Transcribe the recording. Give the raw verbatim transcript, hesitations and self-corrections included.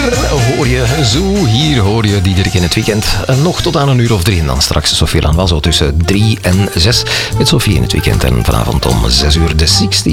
hoor je zo, hier hoor je Diederik in het weekend. Nog tot aan een uur of drie en dan straks Sophie Lanval zo tussen drie en zes met Sophie in het weekend. En vanavond om zes uur de zestig